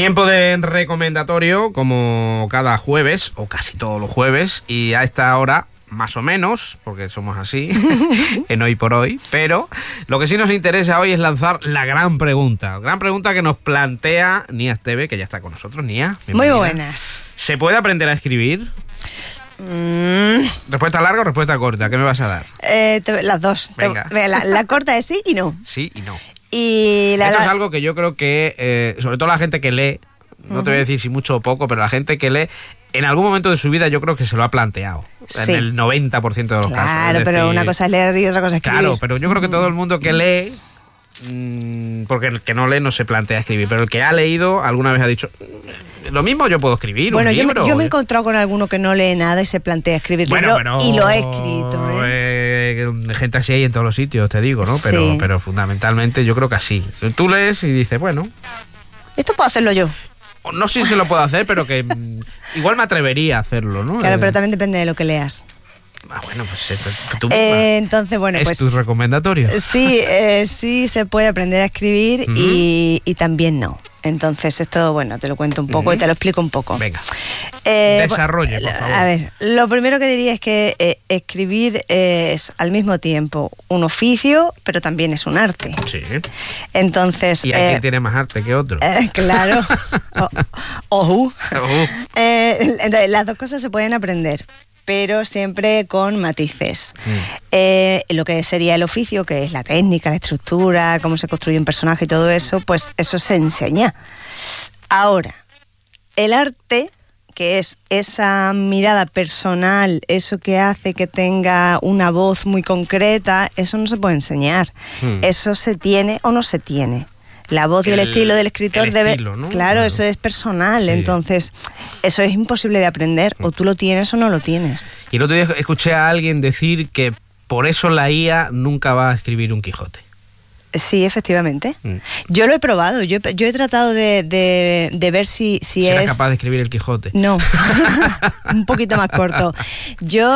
Tiempo de recomendatorio, como cada jueves, o casi todos los jueves, y a esta hora, más o menos, porque somos así, en Hoy por Hoy, pero lo que sí nos interesa hoy es lanzar la gran pregunta que nos plantea Nia Esteve, que ya está con nosotros. Nia, bienvenida. Muy buenas. ¿Se puede aprender a escribir? ¿Respuesta larga o respuesta corta? ¿Qué me vas a dar? Las dos. Venga. La corta es sí y no. Sí y no. Y Esto es algo que yo creo que, sobre todo la gente que lee, no te voy a decir si mucho o poco, pero la gente que lee, en algún momento de su vida yo creo que se lo ha planteado. Sí. En el 90% de los casos. Claro, pero una cosa es leer y otra cosa es escribir. Claro, pero yo creo que todo el mundo que lee, porque el que no lee no se plantea escribir, pero el que ha leído alguna vez ha dicho, lo mismo yo puedo escribir, bueno, un libro. Yo me he encontrado con alguno que no lee nada y se plantea escribir libro, y lo he escrito. Gente así hay en todos los sitios, te digo, ¿no? Sí. Pero fundamentalmente yo creo que así. Tú lees y dices, bueno, esto puedo hacerlo yo. No sé si se lo puedo hacer, pero que igual me atrevería a hacerlo, ¿no? Claro, pero también depende de lo que leas. Bueno, pues tú entonces, bueno, ¿es pues tu recomendatorio? Sí, sí se puede aprender a escribir y también no. Entonces esto, bueno, te lo cuento un poco y te lo explico un poco. Venga, desarrolle, por favor. A ver, lo primero que diría es que escribir es al mismo tiempo un oficio, pero también es un arte. Sí. Entonces... ¿Y hay quien tiene más arte que otro? Claro. Entonces, las dos cosas se pueden aprender, pero siempre con matices. Lo que sería el oficio, que es la técnica, la estructura, cómo se construye un personaje y todo eso, pues eso se enseña. Ahora, el arte, que es esa mirada personal, eso que hace que tenga una voz muy concreta, eso no se puede enseñar. Eso se tiene o no se tiene. La voz y el estilo del escritor ¿no? Claro, eso es personal, sí. Entonces eso es imposible de aprender, o tú lo tienes o no lo tienes. Y el otro día escuché a alguien decir que por eso la IA nunca va a escribir un Quijote. Sí, efectivamente. Yo lo he probado, yo he tratado de ver si ¿Serás capaz de escribir el Quijote? No, un poquito más corto. Yo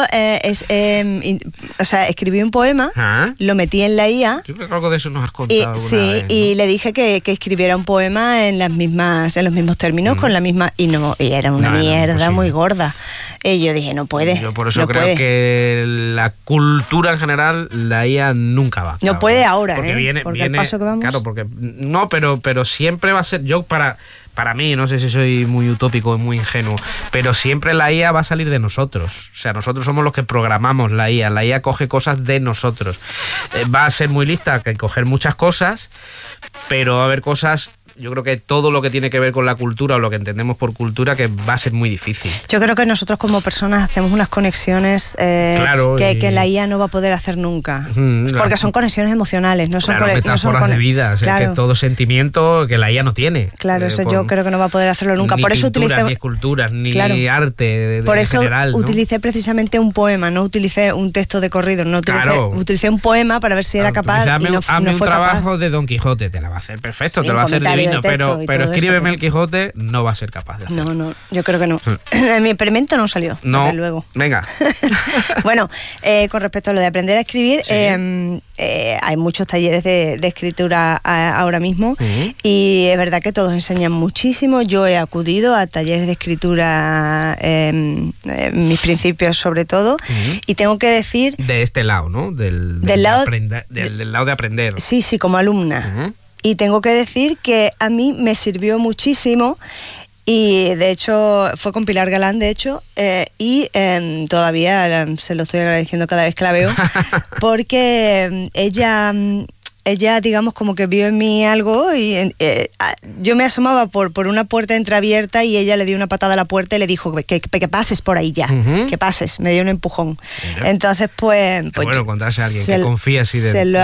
escribí un poema, lo metí en la IA. Yo creo que algo de eso nos has contado alguna vez, ¿no? Y le dije que escribiera un poema en los mismos términos, con la misma... Y era una mierda muy gorda. Y yo dije, no puede. Yo por eso creo que la cultura en general, la IA nunca va. No puede ahora, porque viene, el paso que vamos. Claro, porque no, pero siempre va a ser, yo para mí, no sé si soy muy utópico o muy ingenuo, pero siempre la IA va a salir de nosotros. O sea, nosotros somos los que programamos la IA coge cosas de nosotros. Va a ser muy lista, que coger muchas cosas, pero va a haber cosas... Yo creo que todo lo que tiene que ver con la cultura o lo que entendemos por cultura, que va a ser muy difícil. Yo creo que nosotros como personas hacemos unas conexiones que la IA no va a poder hacer nunca. Porque son conexiones emocionales, no son metáforas de vida. O sea, que todo sentimiento que la IA no tiene. Claro, eso yo creo que no va a poder hacerlo nunca. Ni por eso pinturas, ni esculturas, ni arte por eso general, ¿no? Utilicé precisamente un poema, no utilicé un texto de corrido, utilicé un poema para ver si era capaz. Hazme un trabajo de Don Quijote, te la va a hacer perfecto, te lo va a hacer divino, pero escríbeme el Quijote, no va a ser capaz de hacerlo. No, yo creo que no. En mi experimento no salió, desde luego. Venga. Bueno, con respecto a lo de aprender a escribir, hay muchos talleres de escritura ahora mismo, y es verdad que todos enseñan muchísimo. Yo he acudido a talleres de escritura, mis principios sobre todo, y tengo que decir... De este lado, ¿no? Del lado de aprender. Sí, como alumna. Y tengo que decir que a mí me sirvió muchísimo, y de hecho fue con Pilar Galán, y todavía se lo estoy agradeciendo cada vez que la veo, porque ella digamos como que vio en mí algo, y yo me asomaba por una puerta entreabierta, y ella le dio una patada a la puerta y le dijo que pases por ahí ya, que pases, me dio un empujón. Mira. Entonces pues bueno, contarse a alguien que confía así se lo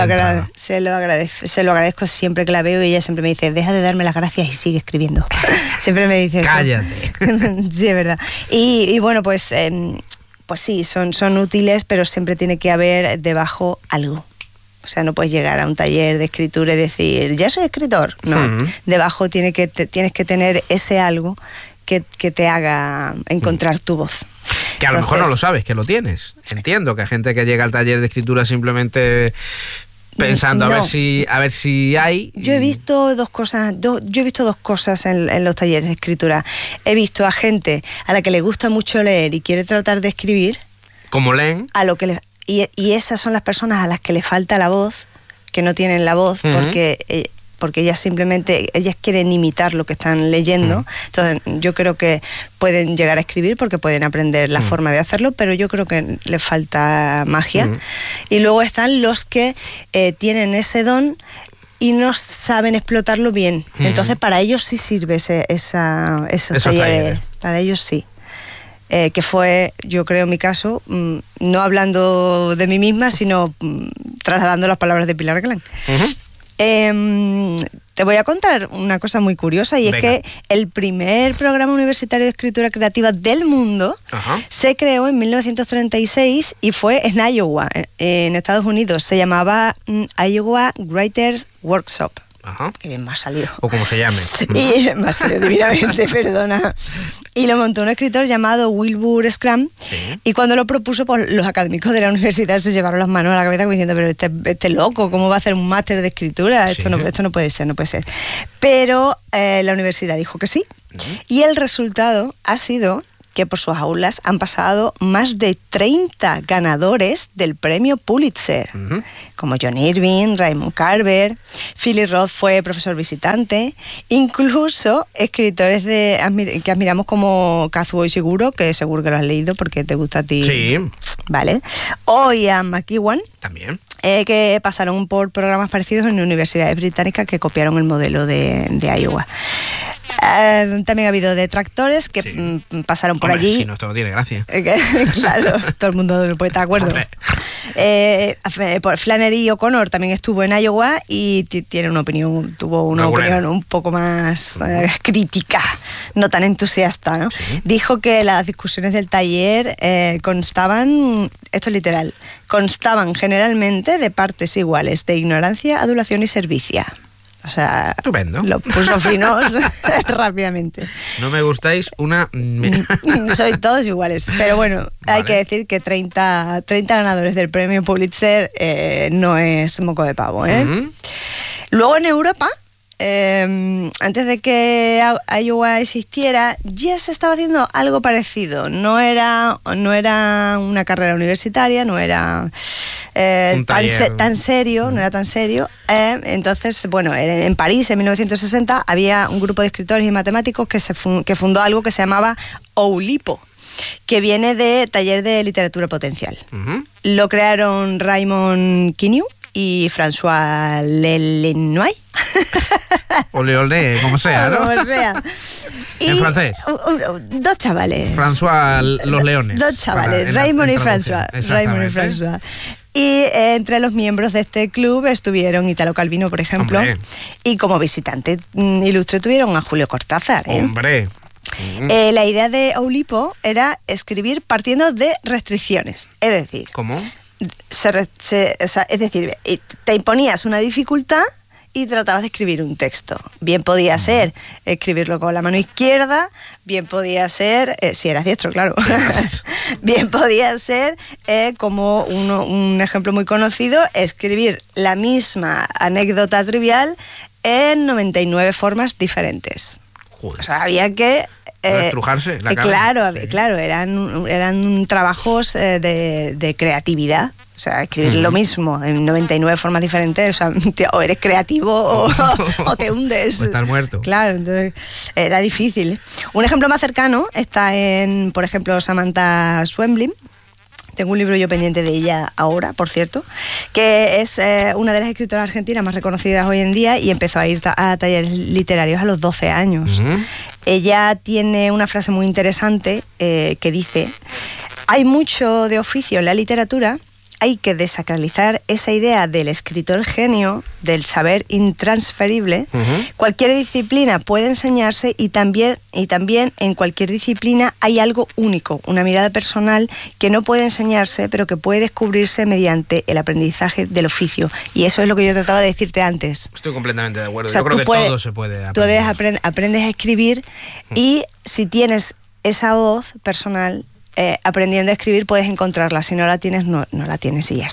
agradezco siempre que la veo, y ella siempre me dice, deja de darme las gracias y sigue escribiendo. Siempre me dice cállate. Sí, es verdad. Y bueno, pues sí, son útiles, pero siempre tiene que haber debajo algo. O sea, no puedes llegar a un taller de escritura y decir, ya soy escritor. No, debajo tienes que tener ese algo que te haga encontrar tu voz. Que a lo mejor no lo sabes, que lo tienes. Entiendo que hay gente que llega al taller de escritura simplemente pensando No. a ver si hay. Yo he visto dos cosas, en los talleres de escritura. He visto a gente a la que le gusta mucho leer y quiere tratar de escribir, Como leen. y esas son las personas a las que le falta la voz, que no tienen la voz, porque ellas quieren imitar lo que están leyendo. Entonces yo creo que pueden llegar a escribir porque pueden aprender la forma de hacerlo, pero yo creo que les falta magia. Y luego están los que tienen ese don y no saben explotarlo bien. Entonces para ellos sí sirve esos talleres. Para ellos sí. Que fue, yo creo, mi caso, no hablando de mí misma, sino trasladando las palabras de Pilar Galán. Te voy a contar una cosa muy curiosa, y es que el primer programa universitario de escritura creativa del mundo se creó en 1936 y fue en Iowa, en Estados Unidos. Se llamaba Iowa Writers Workshop. Que bien me ha salido. O como se llame. Y me ha salido divinamente, perdona. Y lo montó un escritor llamado Wilbur Scrum. Y cuando lo propuso, pues los académicos de la universidad se llevaron las manos a la cabeza como diciendo, pero este loco, ¿cómo va a hacer un máster de escritura? Esto no puede ser. Pero la universidad dijo que sí. Y el resultado ha sido que por sus aulas han pasado más de 30 ganadores del premio Pulitzer, como John Irving, Raymond Carver, Philip Roth fue profesor visitante, incluso escritores que admiramos como Kazuo Ishiguro, que seguro que lo has leído porque te gusta a ti. Sí. Vale. O Ian McEwan. También. Que pasaron por programas parecidos en universidades británicas que copiaron el modelo de Iowa. También ha habido detractores que pasaron por allí. Si no, esto no tiene gracia. Claro, todo el mundo puede estar de acuerdo. Flannery O'Connor también estuvo en Iowa y tuvo una opinión un poco más crítica, no tan entusiasta, ¿no? Dijo que las discusiones del taller constaban, esto es literal, constaban generalmente de partes iguales de ignorancia, adulación y servicia. O sea, estupendo. Lo puso fino rápidamente. No me gustáis una... Soy todos iguales. Pero bueno, hay que decir que 30 ganadores del premio Pulitzer no es moco de pavo, ¿eh? Luego en Europa, antes de que Iowa existiera, ya se estaba haciendo algo parecido. No era una carrera universitaria, no era tan serio, no era tan serio. Entonces, bueno, en París, en 1960, había un grupo de escritores y matemáticos que fundó algo que se llamaba OULIPO, que viene de Taller de Literatura Potencial. Lo crearon Raymond Queneau y François Lelenoy. Ole, como sea, ¿no? Como sea. En francés. Dos chavales. François Los Leones. Dos chavales, Raymond y François. Y entre los miembros de este club estuvieron Italo Calvino, por ejemplo. Hombre. Y como visitante ilustre tuvieron a Julio Cortázar. Hombre. La idea de OULIPO era escribir partiendo de restricciones. Es decir... ¿Cómo? Es decir, te imponías una dificultad y tratabas de escribir un texto. Bien podía ser escribirlo con la mano izquierda, bien podía ser, si eras diestro, claro, bien podía ser, como un ejemplo muy conocido, escribir la misma anécdota trivial en 99 formas diferentes. Joder. O sea, había que... estrujarse la cara. Claro, eran trabajos de creatividad. O sea, escribir lo mismo en 99 formas diferentes, o sea, o eres creativo o te hundes. O estás muerto. Claro, entonces era difícil. Un ejemplo más cercano está en, por ejemplo, Samantha Schweblin. Tengo un libro yo pendiente de ella ahora, por cierto, que es una de las escritoras argentinas más reconocidas hoy en día y empezó a ir a talleres literarios a los 12 años. Ella tiene una frase muy interesante que dice: hay mucho de oficio en la literatura, hay que desacralizar esa idea del escritor genio, del saber intransferible. Cualquier disciplina puede enseñarse y también en cualquier disciplina hay algo único, una mirada personal que no puede enseñarse, pero que puede descubrirse mediante el aprendizaje del oficio. Y eso es lo que yo trataba de decirte antes. Estoy completamente de acuerdo. O sea, yo creo que todo se puede aprender. Tú aprendes a escribir y si tienes esa voz personal, aprendiendo a escribir puedes encontrarla. Si no la tienes, no la tienes y ya está.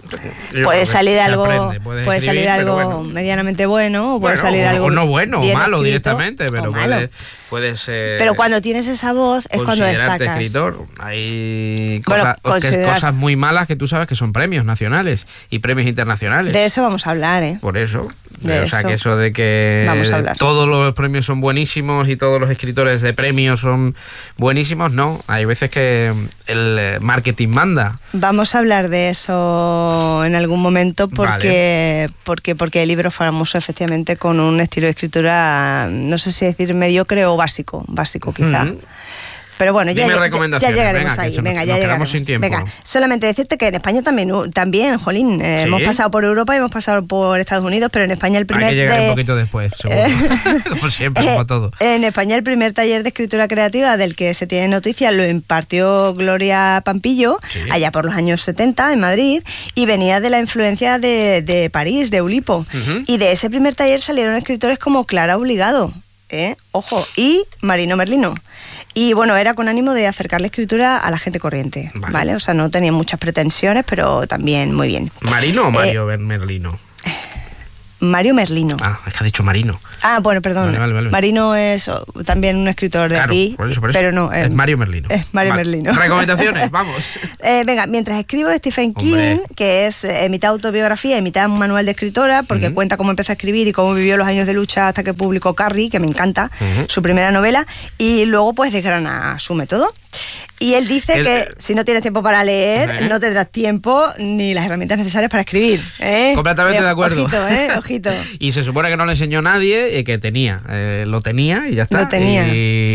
Puede salir algo, puede salir algo medianamente bueno, o puede salir algo o no bueno, o malo escrito, directamente, pero puede ser. Pero cuando tienes esa voz es cuando destacas. Escritor. Hay cosas muy malas que tú sabes que son premios nacionales y premios internacionales. De eso vamos a hablar, ¿eh? Por eso. Que eso de que todos los premios son buenísimos y todos los escritores de premios son buenísimos, no. Hay veces que el marketing manda. Vamos a hablar de eso en algún momento porque el libro famoso efectivamente con un estilo de escritura, no sé si decir mediocre o básico quizá. Pero bueno, ya llegaremos ahí. Venga, ya llegaremos. Sin tiempo. Venga, solamente decirte que en España también, jolín, hemos pasado por Europa y hemos pasado por Estados Unidos, pero en España el primer... Hay que llegar un poquito después, seguro. Como siempre, como todo. En España el primer taller de escritura creativa del que se tiene noticia lo impartió Gloria Pampillo, allá por los años 70 en Madrid, y venía de la influencia de París, de Oulipo. Y de ese primer taller salieron escritores como Clara Obligado, ojo, y Marino Merlino. Y bueno, era con ánimo de acercar la escritura a la gente corriente, ¿vale? O sea, no tenía muchas pretensiones, pero también muy bien. ¿Marino o Mario Merlino? Mario Merlino. Ah, es que ha dicho Marino. Ah, bueno, perdón. Vale. Marino es también un escritor de aquí. Por eso. Pero no. Es Mario Merlino. Es Mario Merlino. Recomendaciones, vamos. Venga, mientras escribo Stephen King, que es mitad autobiografía y mitad un manual de escritora, porque cuenta cómo empezó a escribir y cómo vivió los años de lucha hasta que publicó Carrie, que me encanta, su primera novela, y luego pues desgrana su método. Y él dice que si no tienes tiempo para leer, no tendrás tiempo ni las herramientas necesarias para escribir. Completamente de acuerdo. Ojito. Y se supone que no le enseñó nadie y que lo tenía y ya está. Lo tenía.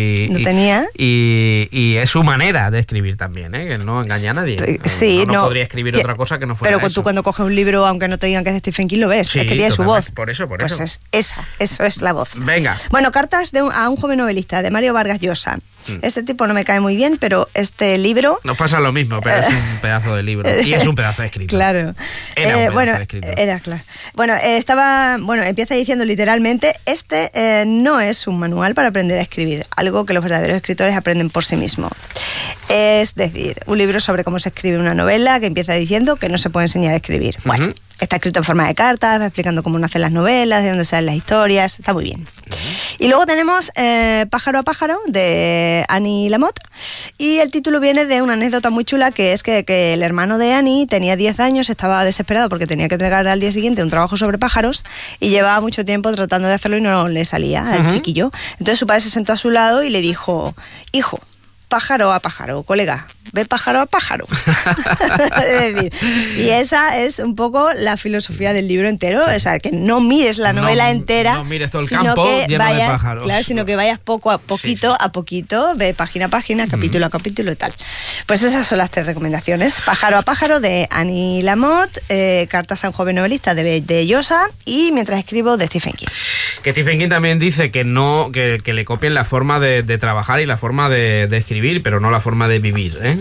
Y es su manera de escribir también, que no engaña a nadie. No podría escribir otra cosa que no fuera pero eso. Tú cuando coges un libro, aunque no te digan que es de Stephen King, lo ves. Sí, es que tiene su voz. Por eso. Pues eso es la voz. Venga. Bueno, cartas a un joven novelista, de Mario Vargas Llosa. Este tipo no me cae muy bien, pero este libro... Nos pasa lo mismo, pero es un pedazo de libro. Y es un pedazo de escritor. Claro. Era un pedazo de escritor. Era, claro. Bueno, empieza diciendo literalmente, no es un manual para aprender a escribir, algo que los verdaderos escritores aprenden por sí mismos. Es decir, un libro sobre cómo se escribe una novela que empieza diciendo que no se puede enseñar a escribir. Bueno, está escrito en forma de cartas, va explicando cómo nacen las novelas, de dónde salen las historias, está muy bien. Y luego tenemos Pájaro a pájaro, de Annie Lamott, y el título viene de una anécdota muy chula, que es que el hermano de Annie tenía 10 años, estaba desesperado porque tenía que entregar al día siguiente un trabajo sobre pájaros, y llevaba mucho tiempo tratando de hacerlo y no le salía al chiquillo. Entonces su padre se sentó a su lado y le dijo: hijo, pájaro a pájaro, colega, ve pájaro a pájaro. Es decir, y esa es un poco la filosofía del libro entero, o sea, que no mires la novela entera, no mires todo el campo lleno de pájaros. Claro, sino que vayas poco a poquito, ve página a página, capítulo a capítulo y tal. Pues esas son las 3 recomendaciones: Pájaro a pájaro, de Annie Lamott, Cartas a un joven novelista, de Llosa, y Mientras escribo, de Stephen King. Que Stephen King también dice que le copien la forma de trabajar y la forma de escribir, pero no la forma de vivir, ¿eh?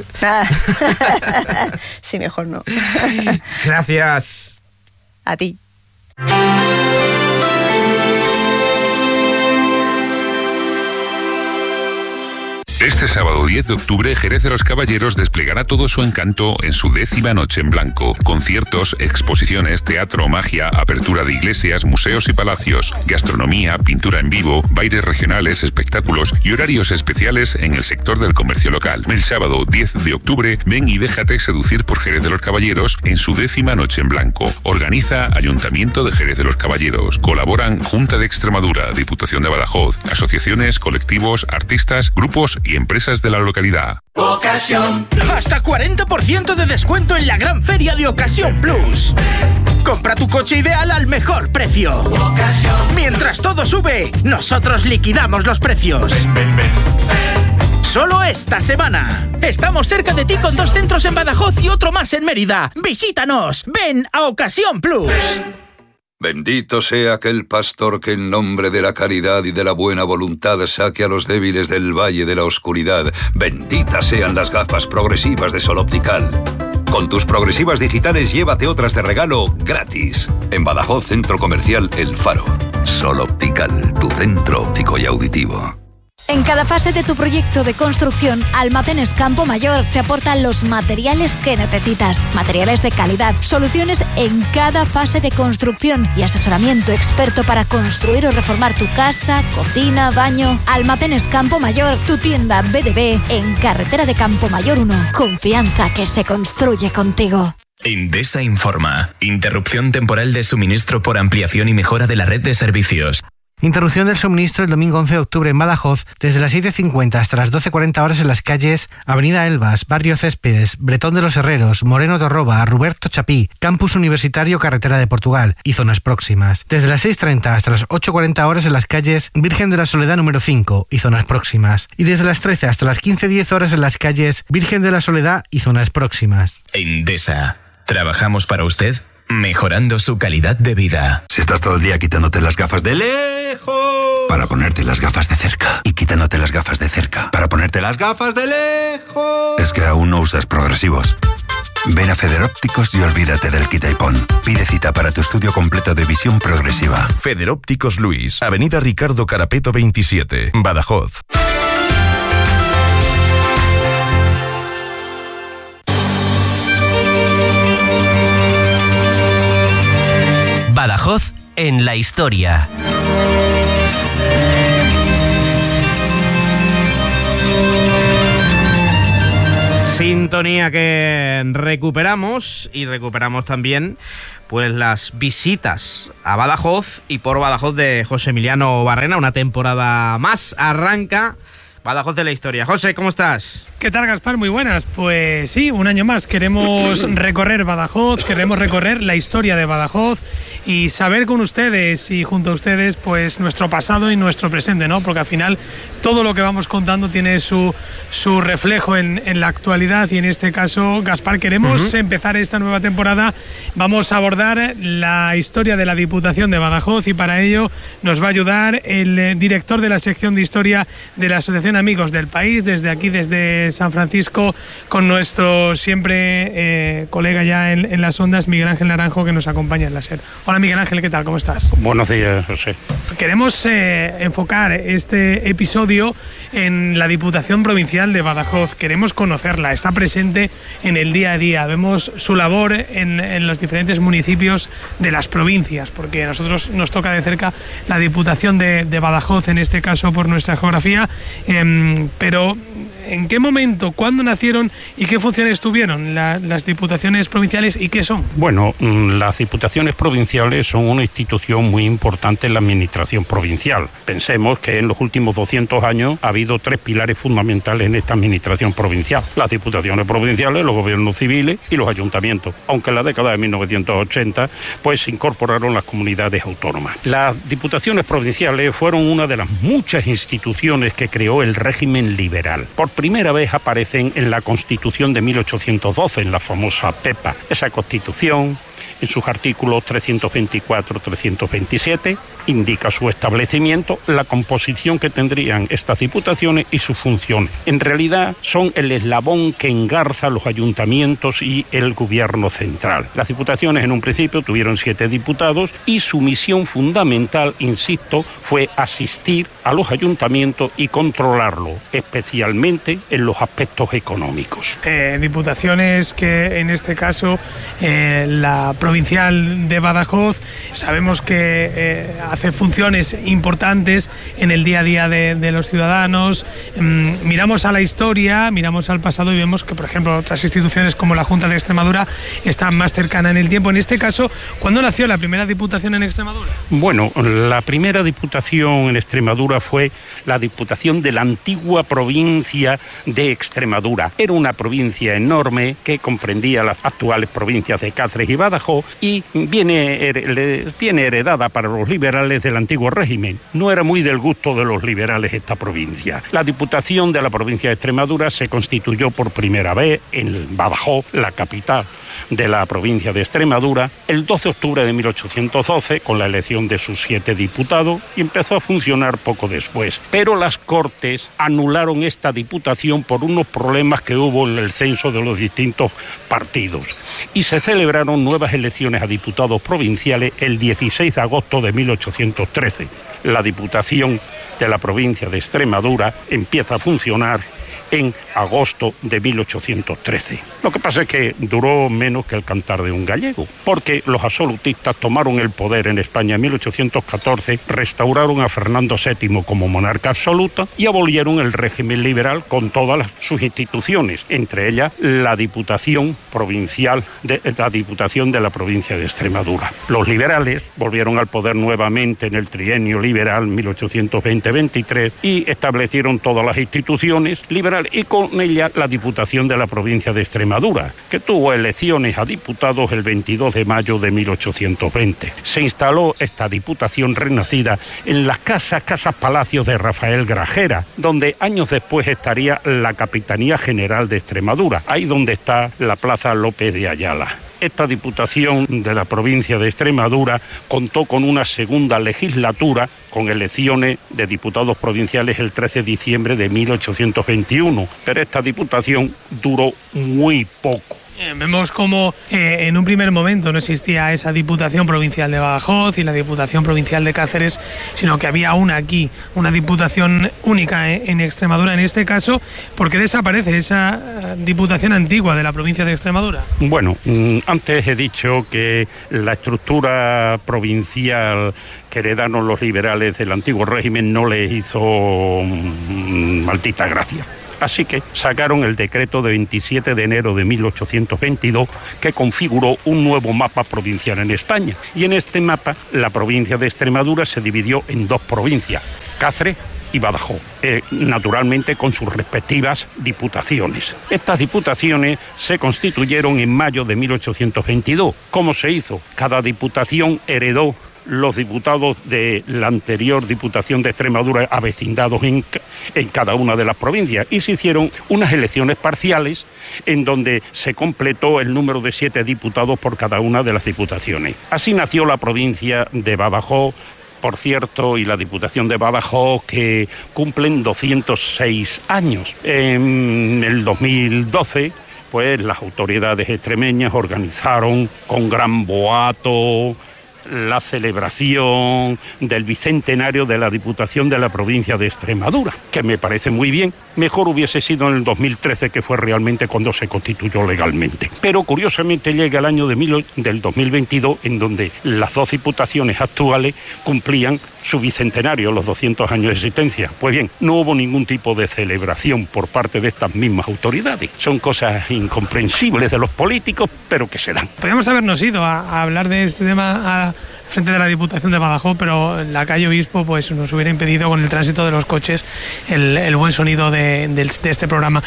Sí, mejor no. Gracias. A ti. Este sábado 10 de octubre, Jerez de los Caballeros desplegará todo su encanto en su 10ª Noche en Blanco. Conciertos, exposiciones, teatro, magia, apertura de iglesias, museos y palacios, gastronomía, pintura en vivo, bailes regionales, espectáculos y horarios especiales en el sector del comercio local. El sábado 10 de octubre, ven y déjate seducir por Jerez de los Caballeros en su 10ª Noche en Blanco. Organiza Ayuntamiento de Jerez de los Caballeros. Colaboran Junta de Extremadura, Diputación de Badajoz, asociaciones, colectivos, artistas, grupos y empresas de la localidad. Ocasión. Hasta 40% de descuento en la gran feria de Ocasión Plus. Compra tu coche ideal al mejor precio. Ocasión. Mientras todo sube, nosotros liquidamos los precios. Ven. Solo esta semana. Estamos cerca de ti con 2 centros en Badajoz y otro más en Mérida. Visítanos. Ven a Ocasión Plus. Bendito sea aquel pastor que en nombre de la caridad y de la buena voluntad saque a los débiles del valle de la oscuridad. Benditas sean las gafas progresivas de Sol Optical. Con tus progresivas digitales llévate otras de regalo gratis. En Badajoz, Centro Comercial El Faro. Sol Optical, tu centro óptico y auditivo. En cada fase de tu proyecto de construcción, Almacenes Campo Mayor te aportan los materiales que necesitas. Materiales de calidad, soluciones en cada fase de construcción y asesoramiento experto para construir o reformar tu casa, cocina, baño. Almacenes Campo Mayor, tu tienda BDB en Carretera de Campo Mayor 1. Confianza que se construye contigo. Endesa informa. Interrupción temporal de suministro por ampliación y mejora de la red de servicios. Interrupción del suministro el domingo 11 de octubre en Badajoz, desde las 7:50 hasta las 12:40 horas en las calles Avenida Elvas, Barrio Céspedes, Bretón de los Herreros, Moreno Torroba, Ruberto Chapí, Campus Universitario, Carretera de Portugal y zonas próximas. Desde las 6:30 hasta las 8:40 horas en las calles Virgen de la Soledad número 5 y zonas próximas. Y desde las 13 hasta las 15:10 horas en las calles Virgen de la Soledad y zonas próximas. Endesa. Trabajamos para usted, mejorando su calidad de vida. Si estás todo el día quitándote las gafas de lejos para ponerte las gafas de cerca y quitándote las gafas de cerca para ponerte las gafas de lejos, es que aún no usas progresivos. Ven a Federópticos y olvídate del quita y pon. Pide cita para tu estudio completo de visión progresiva. Federópticos Luis, Avenida Ricardo Carapeto 27, Badajoz. Badajoz en la historia. Sintonía que recuperamos y recuperamos también pues las visitas a Badajoz y por Badajoz de José Emiliano Barrena. Una temporada más arranca Badajoz de la historia. José, ¿cómo estás? ¿Qué tal, Gaspar? Muy buenas. Pues sí, un año más. Queremos recorrer Badajoz, queremos recorrer la historia de Badajoz y saber con ustedes y junto a ustedes pues nuestro pasado y nuestro presente, ¿no? Porque al final todo lo que vamos contando tiene su reflejo en la actualidad y en este caso, Gaspar, queremos empezar esta nueva temporada. Vamos a abordar la historia de la Diputación de Badajoz y para ello nos va a ayudar el director de la sección de historia de la Asociación Amigos del País, desde aquí, desde San Francisco, con nuestro siempre colega ya en las ondas, Miguel Ángel Naranjo, que nos acompaña en la SER. Hola Miguel Ángel, ¿qué tal? ¿Cómo estás? Buenos días, José. Queremos enfocar este episodio en la Diputación Provincial de Badajoz. Queremos conocerla, está presente en el día a día. Vemos su labor en los diferentes municipios de las provincias, porque a nosotros nos toca de cerca la Diputación de Badajoz, en este caso por nuestra geografía. Pero ¿en qué momento, cuándo nacieron y qué funciones tuvieron las diputaciones provinciales y qué son? Bueno, las diputaciones provinciales son una institución muy importante en la administración provincial. Pensemos que en los últimos 200 años ha habido 3 pilares fundamentales en esta administración provincial: las diputaciones provinciales, los gobiernos civiles y los ayuntamientos, aunque en la década de 1980 pues se incorporaron las comunidades autónomas. Las diputaciones provinciales fueron una de las muchas instituciones que creó el régimen liberal. Por primera vez aparecen en la Constitución de 1812, en la famosa PEPA. Esa Constitución, en sus artículos 324-327, indica su establecimiento, la composición que tendrían estas diputaciones y sus funciones. En realidad son el eslabón que engarza los ayuntamientos y el gobierno central. Las diputaciones en un principio tuvieron 7 diputados y su misión fundamental, insisto, fue asistir a los ayuntamientos y controlarlo, especialmente en los aspectos económicos. Diputaciones que en este caso la provincial de Badajoz sabemos que hace funciones importantes en el día a día de los ciudadanos. Miramos a la historia, miramos al pasado y vemos que, por ejemplo, otras instituciones como la Junta de Extremadura están más cercanas en el tiempo. En este caso, ¿cuándo nació la primera diputación en Extremadura? Bueno, la primera diputación en Extremadura fue la Diputación de la antigua provincia de Extremadura. Era una provincia enorme que comprendía las actuales provincias de Cáceres y Badajoz y viene heredada para los liberales del antiguo régimen. No era muy del gusto de los liberales esta provincia. La Diputación de la provincia de Extremadura se constituyó por primera vez en Badajoz, la capital de la provincia de Extremadura, el 12 de octubre de 1812, con la elección de sus 7 diputados, y empezó a funcionar poco después. Pero las Cortes anularon esta diputación por unos problemas que hubo en el censo de los distintos partidos, y se celebraron nuevas elecciones a diputados provinciales el 16 de agosto de 1813. La Diputación de la provincia de Extremadura empieza a funcionar en agosto de 1813. Lo que pasa es que duró menos que el cantar de un gallego, porque los absolutistas tomaron el poder en España en 1814, restauraron a Fernando VII como monarca absoluto y abolieron el régimen liberal con todas sus instituciones, entre ellas la Diputación Provincial de la provincia de Extremadura. Los liberales volvieron al poder nuevamente en el trienio liberal 1820-23 y establecieron todas las instituciones liberales y con ella la Diputación de la provincia de Extremadura, que tuvo elecciones a diputados el 22 de mayo de 1820. Se instaló esta diputación renacida en las casas palacios de Rafael Grajera, donde años después estaría la Capitanía General de Extremadura, ahí donde está la Plaza López de Ayala. Esta Diputación de la provincia de Extremadura contó con una segunda legislatura con elecciones de diputados provinciales el 13 de diciembre de 1821, pero esta Diputación duró muy poco. Vemos como en un primer momento no existía esa Diputación Provincial de Badajoz y la Diputación Provincial de Cáceres, sino que había una Diputación única en Extremadura en este caso. ¿Por qué desaparece esa Diputación antigua de la provincia de Extremadura? Bueno, antes he dicho que la estructura provincial que heredaron los liberales del antiguo régimen no les hizo maldita gracia. Así que sacaron el decreto de 27 de enero de 1822 que configuró un nuevo mapa provincial en España. Y en este mapa la provincia de Extremadura se dividió en dos provincias, Cáceres y Badajoz, naturalmente con sus respectivas diputaciones. Estas diputaciones se constituyeron en mayo de 1822. ¿Cómo se hizo? Cada diputación heredó los diputados de la anterior Diputación de Extremadura avecindados en cada una de las provincias y se hicieron unas elecciones parciales en donde se completó el número de 7 diputados por cada una de las diputaciones. Así nació la provincia de Badajoz, por cierto, y la Diputación de Badajoz, que cumplen 206 años. En el 2012, pues las autoridades extremeñas organizaron con gran boato la celebración del bicentenario de la Diputación de la provincia de Extremadura, que me parece muy bien. Mejor hubiese sido en el 2013, que fue realmente cuando se constituyó legalmente. Pero curiosamente llega el año del 2022, en donde las dos diputaciones actuales cumplían su bicentenario, los 200 años de existencia. Pues bien, no hubo ningún tipo de celebración por parte de estas mismas autoridades. Son cosas incomprensibles de los políticos, pero que se dan. Podríamos habernos ido a hablar de este tema frente de la Diputación de Badajoz, pero la calle Obispo pues nos hubiera impedido con el tránsito de los coches el buen sonido de este programa.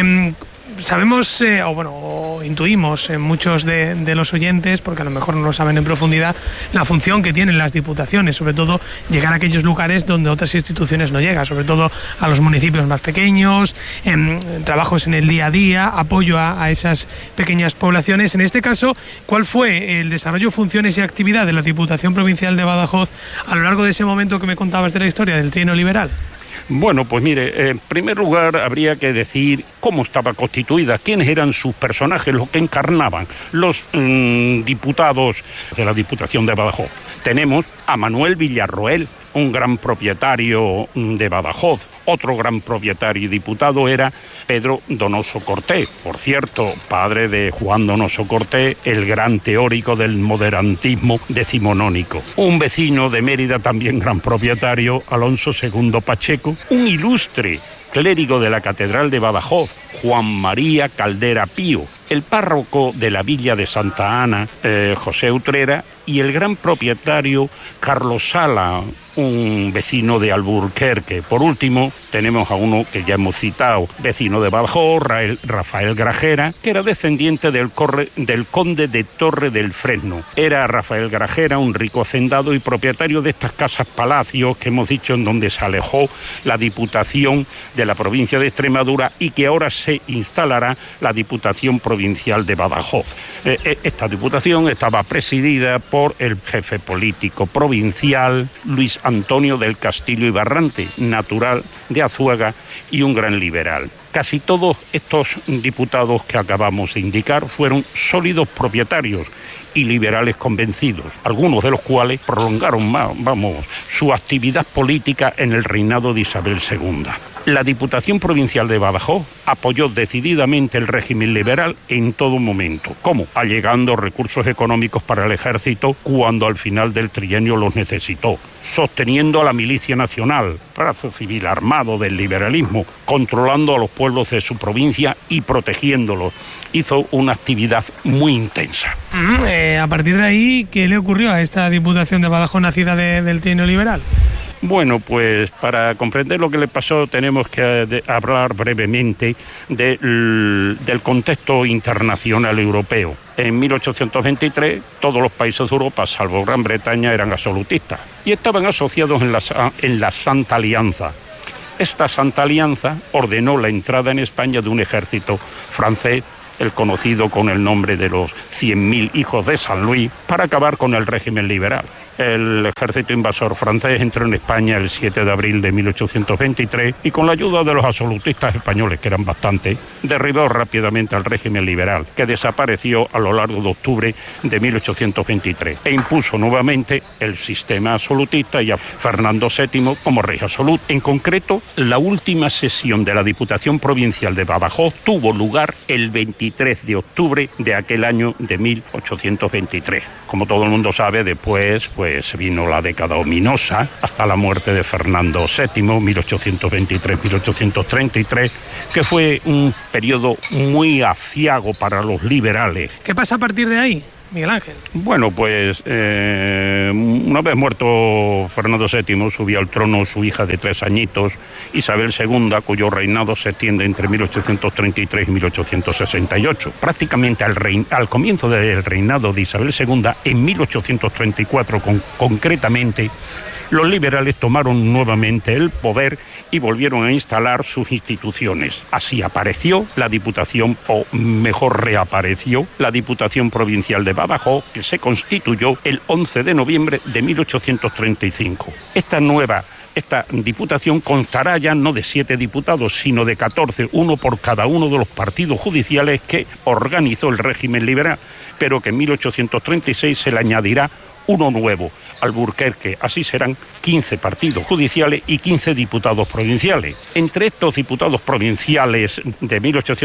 Sabemos, o intuimos muchos de los oyentes, porque a lo mejor no lo saben en profundidad, la función que tienen las diputaciones, sobre todo llegar a aquellos lugares donde otras instituciones no llegan, sobre todo a los municipios más pequeños, trabajos en el día a día, apoyo a esas pequeñas poblaciones. En este caso, ¿cuál fue el desarrollo, funciones y actividad de la Diputación Provincial de Badajoz a lo largo de ese momento que me contabas de la historia del trienio liberal? Bueno, pues mire, en primer lugar habría que decir cómo estaba constituida, quiénes eran sus personajes, los que encarnaban los diputados de la Diputación de Badajoz. Tenemos a Manuel Villarroel, un gran propietario de Badajoz. Otro gran propietario y diputado era Pedro Donoso Cortés, por cierto, padre de Juan Donoso Cortés, el gran teórico del moderantismo decimonónico. Un vecino de Mérida, también gran propietario, Alonso II Pacheco. Un ilustre clérigo de la Catedral de Badajoz, Juan María Caldera Pío. El párroco de la villa de Santa Ana, José Utrera, y el gran propietario Carlos Sala, un vecino de Alburquerque. Por último, tenemos a uno que ya hemos citado, vecino de Badajoz, Rafael Grajera, que era descendiente del conde de Torre del Fresno. Era Rafael Grajera un rico hacendado y propietario de estas casas palacios que hemos dicho, en donde se alejó la Diputación de la provincia de Extremadura y que ahora se instalará la Diputación Provincial de Badajoz. Esta diputación estaba presidida por el jefe político provincial Luis Antonio del Castillo y Barrante, natural de Azuaga y un gran liberal. Casi todos estos diputados que acabamos de indicar fueron sólidos propietarios y liberales convencidos, algunos de los cuales prolongaron su actividad política en el reinado de Isabel II. La Diputación Provincial de Badajoz apoyó decididamente el régimen liberal en todo momento, como allegando recursos económicos para el ejército cuando al final del trienio los necesitó, sosteniendo a la milicia nacional, brazo civil armado del liberalismo, controlando a los pueblos de su provincia y protegiéndolos. Hizo una actividad muy intensa. A partir de ahí, ¿qué le ocurrió a esta Diputación de Badajoz nacida del trienio liberal? Bueno, pues para comprender lo que le pasó tenemos que hablar brevemente del contexto internacional europeo. En 1823 todos los países de Europa, salvo Gran Bretaña, eran absolutistas y estaban asociados en la Santa Alianza. Esta Santa Alianza ordenó la entrada en España de un ejército francés, el conocido con el nombre de los 100.000 hijos de San Luis, para acabar con el régimen liberal. El ejército invasor francés entró en España el 7 de abril de 1823 y con la ayuda de los absolutistas españoles, que eran bastantes, derribó rápidamente al régimen liberal, que desapareció a lo largo de octubre de 1823 e impuso nuevamente el sistema absolutista y a Fernando VII como rey absoluto. En concreto, la última sesión de la Diputación Provincial de Badajoz tuvo lugar el 23 de octubre de aquel año de 1823. Como todo el mundo sabe, después vino la década ominosa hasta la muerte de Fernando VII, 1823-1833, que fue un periodo muy aciago para los liberales. ¿Qué pasa a partir de ahí, Miguel Ángel? Bueno, pues una vez muerto Fernando VII, subió al trono su hija de 3 añitos, Isabel II, cuyo reinado se extiende entre 1833 y 1868. Prácticamente al comienzo del reinado de Isabel II, en 1834 concretamente, los liberales tomaron nuevamente el poder y volvieron a instalar sus instituciones. Así apareció la Diputación, o mejor reapareció, la Diputación Provincial de Badajoz, que se constituyó el 11 de noviembre de 1835. Esta diputación constará ya no de 7 diputados, sino de 14, uno por cada uno de los partidos judiciales que organizó el régimen liberal, pero que en 1836 se le añadirá uno nuevo, Alburquerque. Así serán 15 partidos judiciales y 15 diputados provinciales. Entre estos diputados provinciales de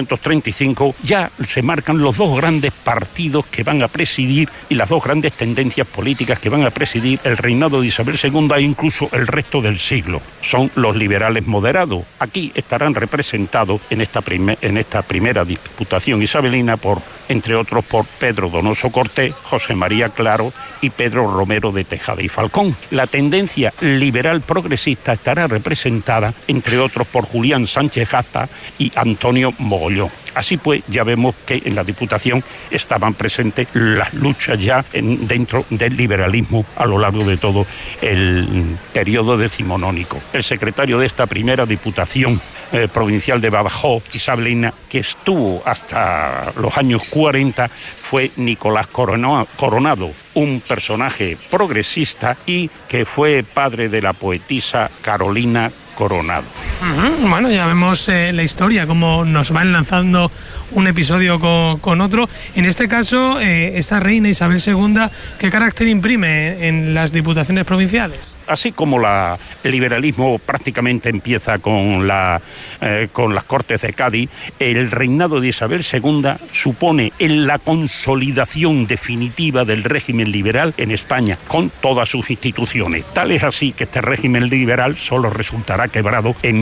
1835 ya se marcan los 2 grandes partidos que van a presidir y las 2 grandes tendencias políticas que van a presidir el reinado de Isabel II e incluso el resto del siglo. Son los liberales moderados. Aquí estarán representados en esta primera diputación isabelina entre otros por Pedro Donoso Cortés, José María Claro y Pedro Romero de Tejada y Falcón. La tendencia liberal progresista estará representada, entre otros, por Julián Sánchez Gasta y Antonio Mogollón. Así pues, ya vemos que en la Diputación estaban presentes las luchas ya dentro del liberalismo a lo largo de todo el periodo decimonónico. El secretario de esta primera Diputación Provincial de Badajoz, isabelina, que estuvo hasta los años 40, fue Nicolás Coronado, un personaje progresista y que fue padre de la poetisa Carolina Coronado. Bueno, ya vemos la historia, cómo nos van lanzando un episodio con otro. En este caso, esta reina Isabel II, ¿qué carácter imprime en las diputaciones provinciales? Así como el liberalismo prácticamente empieza con las Cortes de Cádiz, el reinado de Isabel II supone la consolidación definitiva del régimen liberal en España, con todas sus instituciones. Tal es así que este régimen liberal solo resultará quebrado en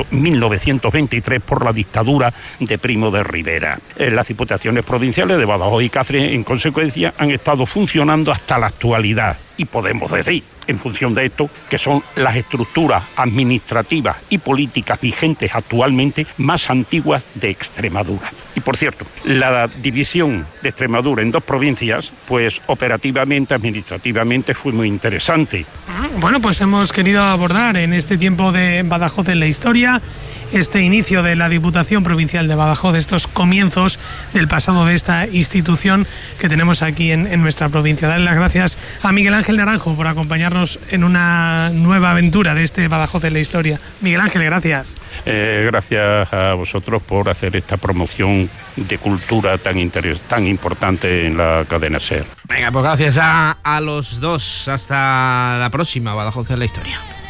1923 por la dictadura de Primo de Rivera. Las diputaciones provinciales de Badajoz y Cáceres, en consecuencia, han estado funcionando hasta la actualidad. Y podemos decir, en función de esto, que son las estructuras administrativas y políticas vigentes actualmente más antiguas de Extremadura. Y por cierto, la división de Extremadura en 2 provincias, pues operativamente, administrativamente fue muy interesante. Bueno, pues hemos querido abordar en este tiempo de Badajoz en la historia este inicio de la Diputación Provincial de Badajoz, estos comienzos del pasado de esta institución que tenemos aquí en nuestra provincia. Darle las gracias a Miguel Ángel Naranjo por acompañarnos en una nueva aventura de este Badajoz en la historia. Miguel Ángel, gracias. Gracias a vosotros por hacer esta promoción de cultura tan importante en la cadena SER. Venga, pues gracias a los dos. Hasta la próxima, Badajoz en la historia.